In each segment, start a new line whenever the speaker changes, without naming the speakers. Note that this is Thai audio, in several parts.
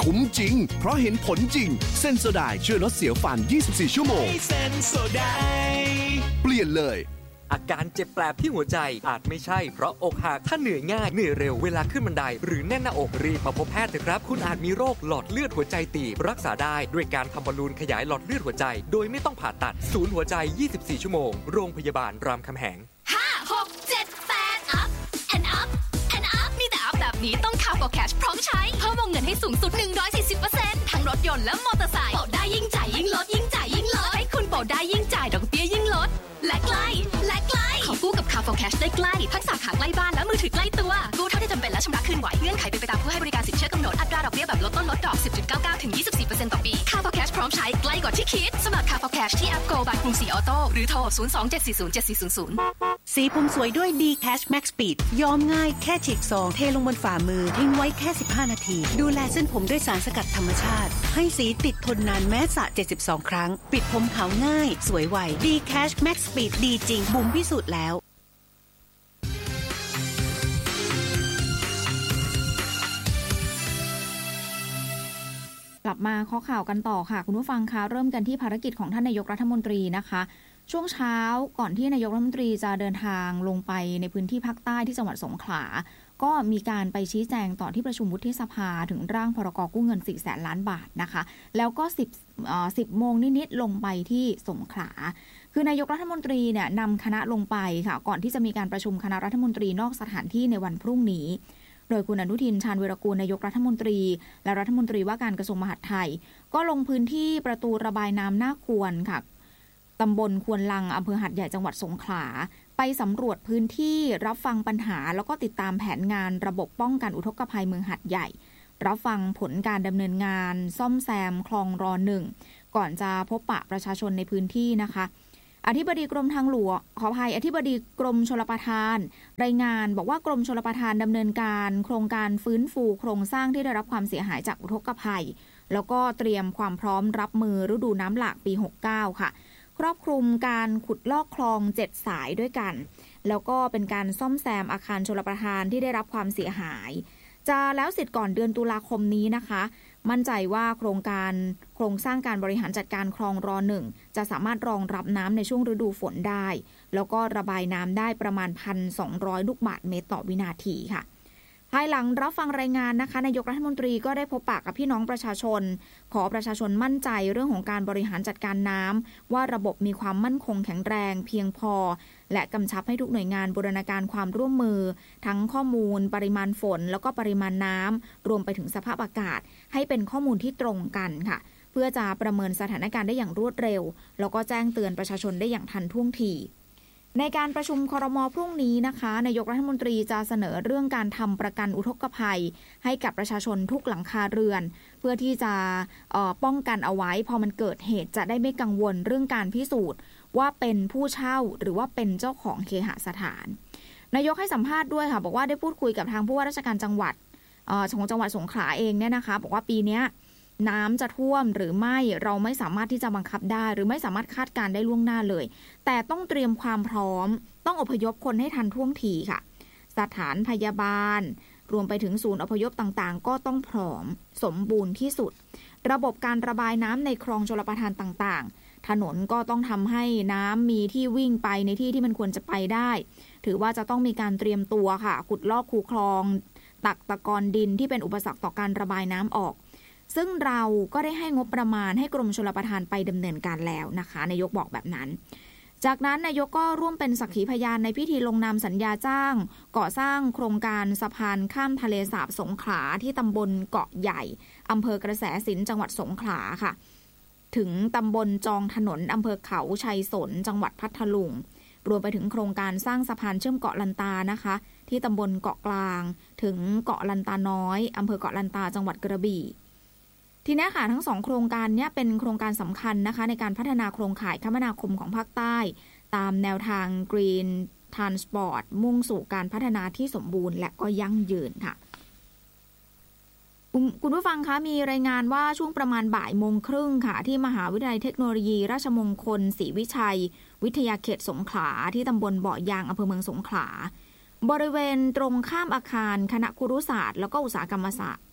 คุ้มจริงเพราะเห็นผลจริงเซนโซไดช่วยลดเสียวฟัน24ชั่วโมง
เซนโซได
เปลี่ยนเลย
อาการเจ็บแปลบที่หัวใจอาจไม่ใช่เพราะอกหักถ้าเหนื่อยง่ายเหนื่อยเร็วเวลาขึ้นบันไดหรือแน่นหน้าอกรีบมาพบแพทย์เถอะครับคุณอาจมีโรคหลอดเลือดหัวใจตีบรักษาได้ด้วยการทำบอลลูนขยายหลอดเลือดหัวใจโดยไม่ต้องผ่าตัดศูนย์หัวใจ24ชั่วโมงโรงพยาบาลรามคำแหง
5 6 7 8 up and up and up มีแต่อัพแบบนี้ต้องข่าวกับแคชพร้อมใช้เพิ่มวงเงินให้สูงสุด 140% ทั้งรถยนต์และมอเตอร์ไซค์โปรได้ยิ่งจ่ายยิ่งลดยิ่งจ่ายยิ่งลดให้คุณโปรได้ยิ่งจ่ายดอกเบี้ยยิ่งลดและใกล้ขอกู้กับ Car for Cash ได้ใกล้ทั้งสาขาใกล้บ้านและมือถือใกล้ตัวกู้เท่าที่จำเป็นและชำระคืนไหวเงื่อนไขเป็นไปตามผู้ให้บริการสินเชื่อกำหนดอัตราดอกเบี้ยแบบลดต้นลดดอก 10.99 ถึง 24% ต่อปี Car for Cash พร้อมใช้ใกล้กว่าที่คิดสมัคร Car for Cash ที่แอป Go by กรุงศรีออโต้หรือโทร 027407400
สีผมสวยด้วย D Cash Max Speed ย้อมง่ายแค่ฉีกซองเทลงบนฝ่ามือทิ้งไว้แค่15นาทีดูแลเส้นผมด้วยสารสกัดธรรมชาติให้สีติดทนนานแม้สระ72ครั้งปิดผมขาวง่ายสวยไว D Cash Max Speed ดีจริงบุ๋มพิสูจน์แล้ว
กลับมาข้อข่าวกันต่อค่ะคุณผู้ฟังคะเริ่มกันที่ภารกิจของท่านนายกรัฐมนตรีนะคะช่วงเช้าก่อนที่นายกรัฐมนตรีจะเดินทางลงไปในพื้นที่ภาคใต้ที่จังหวัดสงขลาก็มีการไปชี้แจงต่อที่ประชุมวุฒิสภาถึงร่างพรก.กู้เงิน 400,000 ล้านบาทนะคะแล้วก็10 โมงนิดๆลงไปที่สงขลาคือนายกรัฐมนตรีเนี่ยนำคณะลงไปค่ะก่อนที่จะมีการประชุมคณะรัฐมนตรีนอกสถานที่ในวันพรุ่งนี้โดยคุณอนุทินชาญวีรกูลนายกรัฐมนตรีและรัฐมนตรีว่าการกระทรวงมหาดไทยก็ลงพื้นที่ประตูระบายน้ำหน้าควรค่ะตำบลควนลังอำเภอหาดใหญ่จังหวัดสงขลาไปสำรวจพื้นที่รับฟังปัญหาแล้วก็ติดตามแผนงานระบบป้องกันอุทกภัยเมืองหาดใหญ่รับฟังผลการดำเนินงานซ่อมแซมคลองร.1 ก่อนจะพบปะประชาชนในพื้นที่นะคะอธิบดีกรมทางหลวงขออภัยอธิบดีกรมชลประทานรายงานบอกว่ากรมชลประทานดำเนินการโครงการฟื้นฟูโครงสร้างที่ได้รับความเสียหายจากอุทกภัยแล้วก็เตรียมความพร้อมรับมือฤดูน้ำหลากปี69ค่ะครอบคลุมการขุดลอกคลอง7สายด้วยกันแล้วก็เป็นการซ่อมแซมอาคารชลประทานที่ได้รับความเสียหายจะแล้วเสร็จก่อนเดือนตุลาคมนี้นะคะมั่นใจว่าโครงสร้างการบริหารจัดการคลองร.1 จะสามารถรองรับน้ำในช่วงฤดูฝนได้แล้วก็ระบายน้ำได้ประมาณ 1,200 ลูกบาศก์เมตรต่อวินาทีค่ะภายหลังรับฟังรายงานนะคะนายกรัฐมนตรีก็ได้พบปะกับพี่น้องประชาชนขอประชาชนมั่นใจเรื่องของการบริหารจัดการน้ำว่าระบบมีความมั่นคงแข็งแรงเพียงพอและกำชับให้ทุกหน่วยงานบูรณาการความร่วมมือทั้งข้อมูลปริมาณฝนแล้วก็ปริมาณน้ำรวมไปถึงสภาพอากาศให้เป็นข้อมูลที่ตรงกันค่ะเพื่อจะประเมินสถานการณ์ได้อย่างรวดเร็วแล้วก็แจ้งเตือนประชาชนได้อย่างทันท่วงทีในการประชุมครม.พรุ่งนี้นะคะนายกรัฐมนตรีจะเสนอเรื่องการทำประกันอุทกภัยให้กับประชาชนทุกหลังคาเรือนเพื่อที่จะป้องกันเอาไว้พอมันเกิดเหตุจะได้ไม่กังวลเรื่องการพิสูจน์ว่าเป็นผู้เช่าหรือว่าเป็นเจ้าของเคหสถานนายกให้สัมภาษณ์ด้วยค่ะบอกว่าได้พูดคุยกับทางผู้ว่าราชการจังหวัดของจังหวัดสงขลาเองเนี่ยนะคะบอกว่าปีนี้น้ำจะท่วมหรือไม่เราไม่สามารถที่จะบังคับได้หรือไม่สามารถคาดการได้ล่วงหน้าเลยแต่ต้องเตรียมความพร้อมต้องอพยพคนให้ทันท่วงทีค่ะสถานพยาบาลรวมไปถึงศูนย์อพยพต่างๆก็ต้องพร้อมสมบูรณ์ที่สุดระบบการระบายน้ำในคลองชลประทานต่างๆถนนก็ต้องทำให้น้ำมีที่วิ่งไปในที่ที่มันควรจะไปได้ถือว่าจะต้องมีการเตรียมตัวค่ะขุดลอกคูคลองตักตะกอนดินที่เป็นอุปสรรคต่อการระบายน้ำออกซึ่งเราก็ได้ให้งบประมาณให้กรมชลประทานไปดำเนินการแล้วนะคะนายกบอกแบบนั้นจากนั้นนายกก็ร่วมเป็นสักขีพยานในพิธีลงนามสัญญาจ้างก่อสร้างโครงการสะพานข้ามทะเลสาบสงขลาที่ตำบลเกาะใหญ่อำเภอกระแสสินจังหวัดสงขลาค่ะถึงตำบลจองถนนอำเภอเขาชัยสนจังหวัดพัทลุงรวมไปถึงโครงการสร้างสะพานเชื่อมเกาะลันตานะคะที่ตำบลเกาะกลางถึงเกาะลันตาน้อยอำเภอเกาะลันตาจังหวัดกระบี่ทีนี้ค่ะทั้ง2โครงการนี้เป็นโครงการสำคัญนะคะในการพัฒนาโครงข่ายคมนาคมของภาคใต้ตามแนวทาง Green Transport มุ่งสู่การพัฒนาที่สมบูรณ์และก็ยั่งยืนค่ะคุณผู้ฟังคะมีรายงานว่าช่วงประมาณบ่ายโมงครึ่งค่ะที่มหาวิทยาลัยเทคโนโลยีราชมงคลศรีวิชัยวิทยาเขตสงขลาที่ตำบลเบาะยางอำเภอเมืองสงขลาบริเวณตรงข้ามอาคารคณะครุศาสตร์แล้วก็อุตสาหกรรมศาสตร์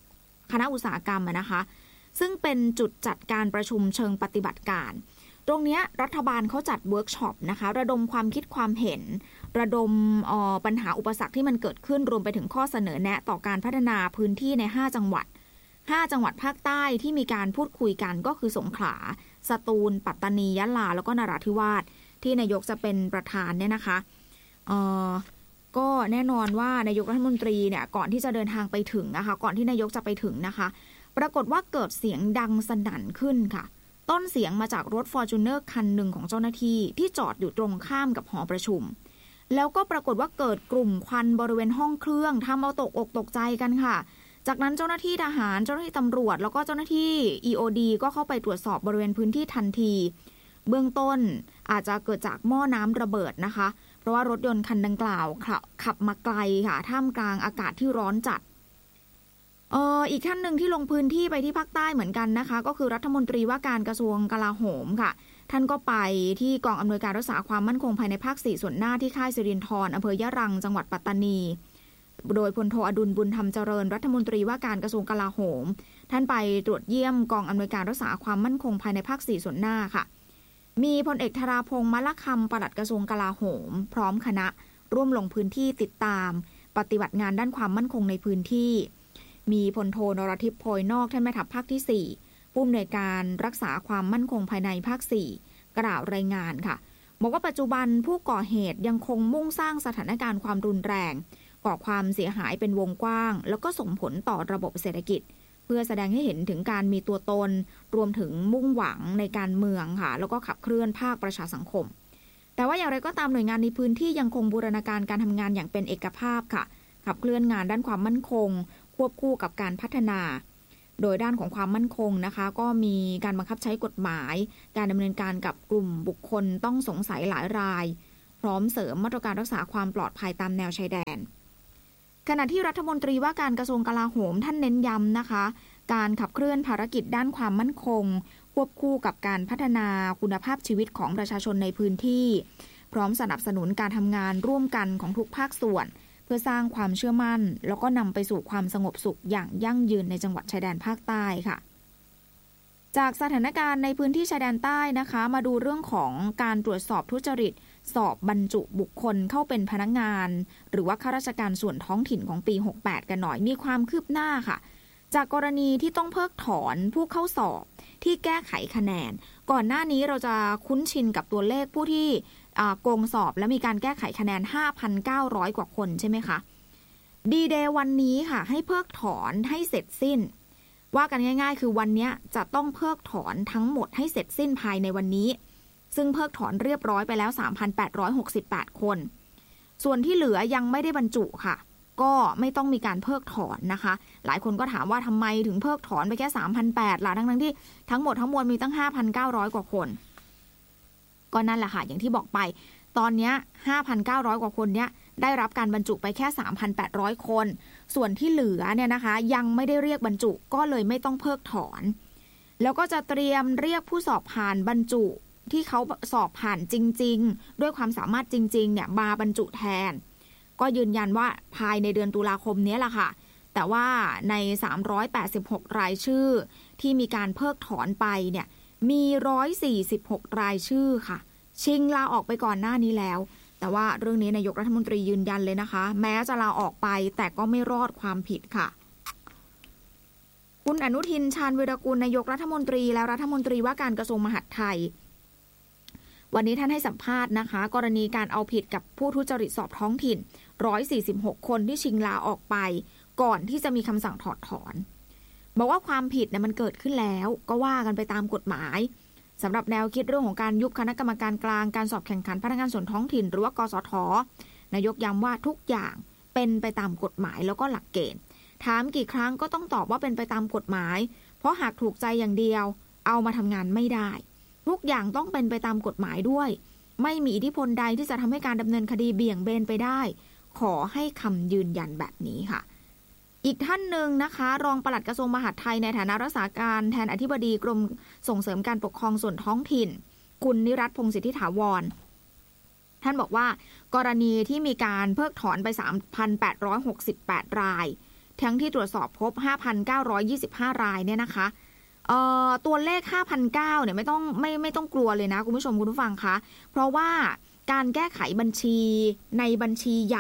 คณะอุตสาหกรรมนะคะซึ่งเป็นจุดจัดการประชุมเชิงปฏิบัติการตรงนี้รัฐบาลเขาจัดเวิร์กช็อปนะคะระดมความคิดความเห็นระดมปัญหาอุปสรรคที่มันเกิดขึ้นรวมไปถึงข้อเสนอแนะต่อการพัฒนาพื้นที่ใน5จังหวัดภาคใต้ที่มีการพูดคุยกันก็คือสงขลาสตูลปัตตานียะลาแล้วก็นราธิวาสที่นายกจะเป็นประธานเนี่ยนะคะก็แน่นอนว่านายกรัฐมนตรีเนี่ยก่อนที่จะเดินทางไปถึงนะคะก่อนที่นายกจะไปถึงนะคะปรากฏว่าเกิดเสียงดังสนั่นขึ้นค่ะต้นเสียงมาจากรถ Fortuner คันหนึ่งของเจ้าหน้าที่ที่จอดอยู่ตรงข้ามกับหอประชุมแล้วก็ปรากฏว่าเกิดกลุ่มควันบริเวณห้องเครื่องทำเอาตกอกตกใจกันค่ะจากนั้นเจ้าหน้าที่ทหารเจ้าหน้าที่ตำรวจแล้วก็เจ้าหน้าที่ EOD ก็เข้าไปตรวจสอบบริเวณพื้นที่ทันทีเบื้องต้นอาจจะเกิดจากหม้อน้ำระเบิดนะคะเพราะว่ารถยนต์คันดังกล่าวขับมาไกลค่ะท่ามกลางอากาศที่ร้อนจัดอีกท่านหนึ่งที่ลงพื้นที่ไปที่ภาคใต้เหมือนกันนะคะก็คือรัฐมนตรีว่าการกระทรวงกลาโหมค่ะท่านก็ไปที่กองอำนวยการรักษาความมั่นคงภายในภาค4ส่วนหน้าที่ค่ายสิรินธรอำเภอยะรังจังหวัดปัตตานีโดยพลโทอดุลบุญธรรมเจริญรัฐมนตรีว่าการกระทรวงกลาโหมท่านไปตรวจเยี่ยมกองอำนวยการรักษาความมั่นคงภายในภาค4ส่วนหน้าค่ะมีพลเอกธราพงษ์มะละคำปลัดกระทรวงกลาโหมพร้อมคณะร่วมลงพื้นที่ติดตามปฏิบัติงานด้านความมั่นคงในพื้นที่มีพลโทนรทิพย์โพยนอกท่านแม่ทัพภาคที่4ผู้อำนวยการรักษาความมั่นคงภายในภาค4กล่าวรายงานค่ะบอกว่าปัจจุบันผู้ก่อเหตุยังคงมุ่งสร้างสถานการณ์ความรุนแรงก่อความเสียหายเป็นวงกว้างแล้วก็ส่งผลต่อระบบเศรษฐกิจเพื่อแสดงให้เห็นถึงการมีตัวตนรวมถึงมุ่งหวังในการเมืองค่ะแล้วก็ขับเคลื่อนภาคประชาสังคมแต่ว่าอย่างไรก็ตามหน่วยงานในพื้นที่ยังคงบูรณาการการทำงานอย่างเป็นเอกภาพค่ะขับเคลื่อนงานด้านความมั่นคงควบคู่กับการพัฒนาโดยด้านของความมั่นคงนะคะก็มีการบังคับใช้กฎหมายการดำเนินการกับกลุ่มบุคคลต้องสงสัยหลายรายพร้อมเสริมมาตรการรักษาความปลอดภัยตามแนวชายแดนขณะที่รัฐมนตรีว่าการกระทรวงกลาโหมท่านเน้นย้ำนะคะการขับเคลื่อนภารกิจด้านความมั่นคงควบคู่กับการพัฒนาคุณภาพชีวิตของประชาชนในพื้นที่พร้อมสนับสนุนการทำงานร่วมกันของทุกภาคส่วนเพื่อสร้างความเชื่อมั่นแล้วก็นำไปสู่ความสงบสุขอย่างยั่งยืนในจังหวัดชายแดนภาคใต้ค่ะจากสถานการณ์ในพื้นที่ชายแดนใต้นะคะมาดูเรื่องของการตรวจสอบทุจริตสอบบรรจุบุคคลเข้าเป็นพนักงานหรือว่าข้าราชการส่วนท้องถิ่นของปี68กันหน่อยมีความคืบหน้าค่ะจากกรณีที่ต้องเพิกถอนผู้เข้าสอบที่แก้ไขคะแนนก่อนหน้านี้เราจะคุ้นชินกับตัวเลขผู้ที่โกงสอบและมีการแก้ไขคะแนน 5,900 กว่าคนใช่ไหมคะดีเดย์วันนี้ค่ะให้เพิกถอนให้เสร็จสิ้นว่ากันง่ายๆคือวันนี้จะต้องเพิกถอนทั้งหมดให้เสร็จสิ้นภายในวันนี้ซึ่งเพิกถอนเรียบร้อยไปแล้ว 3,868 คนส่วนที่เหลือยังไม่ได้บรรจุค่ะก็ไม่ต้องมีการเพิกถอนนะคะหลายคนก็ถามว่าทำไมถึงเพิกถอนไปแค่ 3,800 ล่ะทั้งที่ทั้งหมดทั้งมวลมีตั้ง 5,900 กว่าคนก็นั่นแหละค่ะอย่างที่บอกไปตอนนี้ 5,900 กว่าคนเนี้ยได้รับการบรรจุไปแค่ 3,800 คนส่วนที่เหลือเนี่ยนะคะยังไม่ได้เรียกบรรจุก็เลยไม่ต้องเพิกถอนแล้วก็จะเตรียมเรียกผู้สอบผ่านบรรจุที่เขาสอบผ่านจริงๆด้วยความสามารถจริงๆเนี่ยมาบรรจุแทนก็ยืนยันว่าภายในเดือนตุลาคมนี้แหละค่ะแต่ว่าใน386รายชื่อที่มีการเพิกถอนไปเนี่ยมี146รายชื่อค่ะชิงลาออกไปก่อนหน้านี้แล้วแต่ว่าเรื่องนี้นายกรัฐมนตรียืนยันเลยนะคะแม้จะลาออกไปแต่ก็ไม่รอดความผิดค่ะคุณอนุทินชาญวีรกูลนายกรัฐมนตรีและรัฐมนตรีว่าการกระทรวงมหาดไทยวันนี้ท่านให้สัมภาษณ์นะคะกรณีการเอาผิดกับผู้ทุจริตสอบท้องถิ่น146คนที่ชิงลาออกไปก่อนที่จะมีคำสั่งถอดถอนบอกว่าความผิดเนี่ยมันเกิดขึ้นแล้วก็ว่ากันไปตามกฎหมายสำหรับแนวคิดเรื่องของการยุบคณะกรรมการกลางการสอบแข่งขันพนักงานส่วนท้องถิ่นหรือว่ากสท.นายกย้ำว่าทุกอย่างเป็นไปตามกฎหมายแล้วก็หลักเกณฑ์ถามกี่ครั้งก็ต้องตอบว่าเป็นไปตามกฎหมายเพราะหากถูกใจอย่างเดียวเอามาทำงานไม่ได้ทุกอย่างต้องเป็นไปตามกฎหมายด้วยไม่มีอิทธิพลใดที่จะทำให้การดำเนินคดีเบี่ยงเบนไปได้ขอให้คำยืนยันแบบนี้ค่ะอีกท่านหนึ่งนะคะรองปลัดกระทรวงมหาดไทยในฐานะรักษาการแทนอธิบดีกรมส่งเสริมการปกครองส่วนท้องถิ่นคุณนิรัตน์พงศ์สิทธิถาวรท่านบอกว่ากรณีที่มีการเพิกถอนไป 3,868 รายทั้งที่ตรวจสอบพบ 5,925 รายเนี่ยนะคะตัวเลข 5,900 เนี่ยไม่ต้องกลัวเลยนะคุณผู้ชมคุณผู้ฟังคะเพราะว่าการแก้ไขบัญชีในบัญชีใหญ่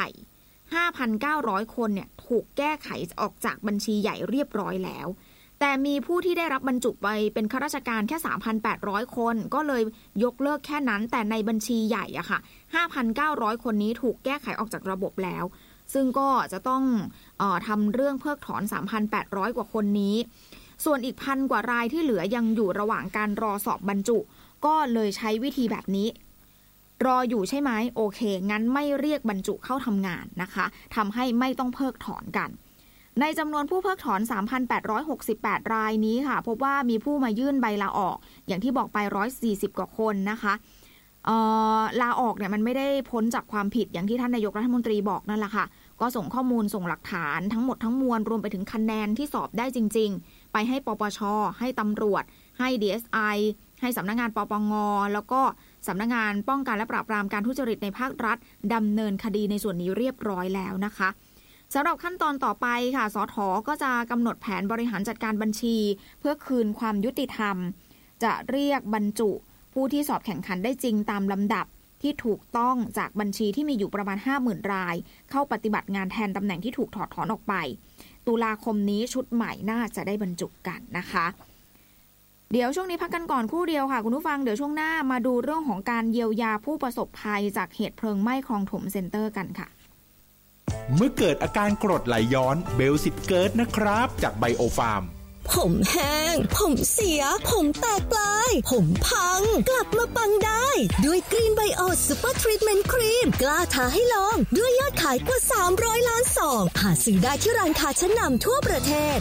5,900 คนเนี่ยถูกแก้ไขออกจากบัญชีใหญ่เรียบร้อยแล้วแต่มีผู้ที่ได้รับบรรจุไปเป็นข้าราชการแค่ 3,800 คนก็เลยยกเลิกแค่นั้นแต่ในบัญชีใหญ่อะค่ะ 5,900 คนนี้ถูกแก้ไขออกจากระบบแล้วซึ่งก็จะต้องทำเรื่องเพิกถอน 3,800 กว่าคนนี้ส่วนอีก1,000 กว่ารายที่เหลือยังอยู่ระหว่างการรอสอบบรรจุก็เลยใช้วิธีแบบนี้รออยู่ใช่ไหมโอเคงั้นไม่เรียกบรรจุเข้าทำงานนะคะทำให้ไม่ต้องเพิกถอนกันในจำนวนผู้เพิกถอน 3,868 รายนี้ค่ะพบว่ามีผู้มายื่นใบลาออกอย่างที่บอกไป140กว่าคนนะคะลาออกเนี่ยมันไม่ได้พ้นจากความผิดอย่างที่ท่านนายกรัฐมนตรีบอกนั่นแหละค่ะก็ส่งข้อมูลส่งหลักฐานทั้งหมดทั้งมวลรวมไปถึงคะแนนที่สอบได้จริงๆไปให้ปปช.ให้ตำรวจให้ DSI ให้สำนักงานปปง.แล้วก็สำนักงานป้องกันและปราบปรามการทุจริตในภาครัฐดำเนินคดีในส่วนนี้เรียบร้อยแล้วนะคะสำหรับขั้นตอนต่อไปค่ะสท.ก็จะกำหนดแผนบริหารจัดการบัญชีเพื่อคืนความยุติธรรมจะเรียกบรรจุผู้ที่สอบแข่งขันได้จริงตามลำดับที่ถูกต้องจากบัญชีที่มีอยู่ประมาณ 50,000 รายเข้าปฏิบัติงานแทนตำแหน่งที่ถูกถอดถอนออกไปตุลาคมนี้ชุดใหม่น่าจะได้บรรจุกันนะคะเดี๋ยวช่วงนี้พักกันก่อนครู่เดียวค่ะคุณผู้ฟังเดี๋ยวช่วงหน้ามาดูเรื่องของการเยียวยาผู้ประสบภัยจากเหตุเพลิงไหม้คลองถมเซ็นเตอร์กันค่ะ
เมื่อเกิดอาการกรดไหลย้อนเบลสิทธิ์เกิดนะครับจากไบโอฟาร์ม
ผมแห้งผมเสียผมแตกปลายผมพังกลับมาปังได้ด้วยกรีนไบโอซูเปอร์ทรีทเมนต์ครีมกล้าท้าให้ลองด้วยยอดขายกว่า300 ล้านซองหาซื้อได้ที่ร้านค้าชั้นนำทั่วประเทศ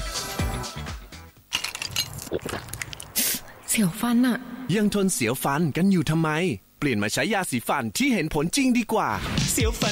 เสียวฟันอะ
ยังทนเสียวฟันกันอยู่ทำไมเปลี่ยนมาใช้ยาสีฟันที่เห็นผลจริงดีกว่า
เสียวฟัน